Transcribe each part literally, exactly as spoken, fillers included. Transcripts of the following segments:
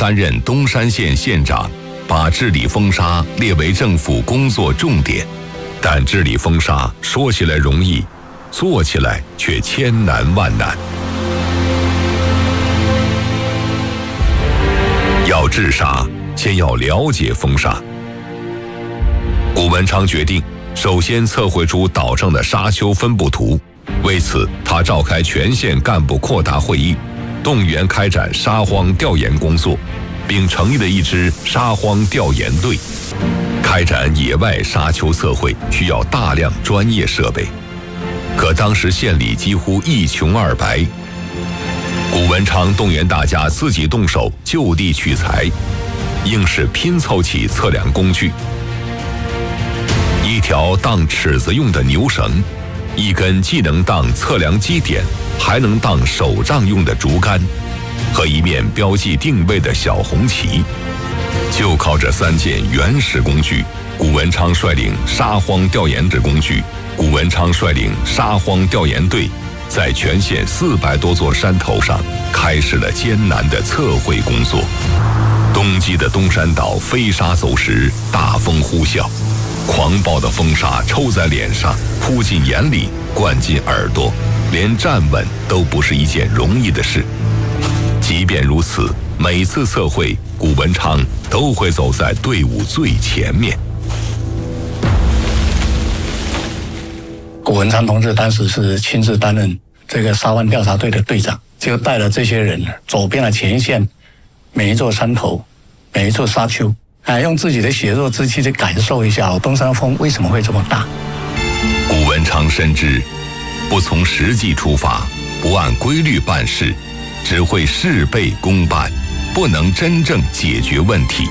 担任东山县县长，把治理风沙列为政府工作重点。但治理风沙说起来容易，做起来却千难万难。要治沙，先要了解风沙。谷文昌决定，首先测绘出岛上的沙丘分布图。为此，他召开全县干部扩大会议，动员开展沙荒调研工作，并成立了一支沙荒调研队。开展野外沙丘测绘需要大量专业设备，可当时县里几乎一穷二白。谷文昌动员大家自己动手就地取材，硬是拼凑起测量工具：一条当尺子用的牛绳，一根既能当测量基点，还能当手杖用的竹竿，和一面标记定位的小红旗。就靠这三件原始工具，谷文昌率领沙荒调研之工具，谷文昌率领沙荒调研队，在全县四百多座山头上开始了艰难的测绘工作。冬季的东山岛飞沙走石，大风呼啸，狂暴的风沙抽在脸上，扑进眼里，灌进耳朵，连站稳都不是一件容易的事。即便如此，每次测绘，谷文昌都会走在队伍最前面。 谷文昌同志当时是亲自担任这个沙湾调查队的队长，就带了这些人走遍了前线每一座山头，每一座沙丘，哎，用自己的血肉之躯去感受一下东山风为什么会这么大。 谷文昌深知，不从实际出发，不按规律办事，只会事倍功半，不能真正解决问题。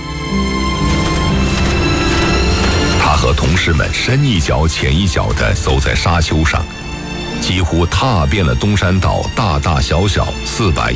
他和同事们深一脚浅一脚地走在沙丘上，几乎踏遍了东山岛大大小小四百